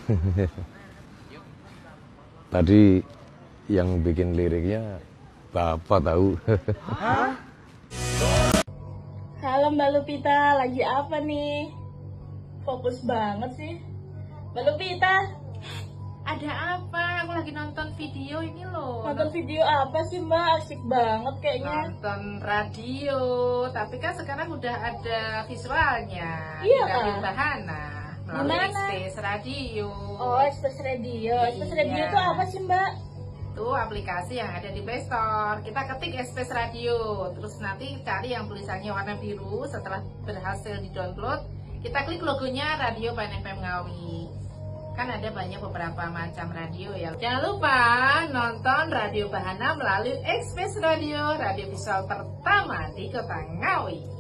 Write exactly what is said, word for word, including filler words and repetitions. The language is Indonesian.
Tadi yang bikin liriknya Bapak tahu. Halo Mbak Lupita, lagi apa nih? Fokus banget sih. Mbak Lupita, Ada apa? Aku lagi nonton video ini loh. nonton video apa sih Mbak? Asik banget kayaknya. Nonton radio, tapi kan sekarang udah ada visualnya. Iya, di Radio Kak. Bahana melalui Gimana? Express Radio. Oh, Express Radio. Express Iya. Radio itu apa sih Mbak? Itu aplikasi yang ada di Play Store. Kita ketik Express Radio, terus nanti cari yang tulisannya warna biru. Setelah berhasil di-download, kita klik logonya Radio Bahana F M Ngawi. Kan ada banyak beberapa macam radio ya. Jangan lupa nonton Radio Bahana melalui Express Radio, radio visual pertama di Kota Ngawi.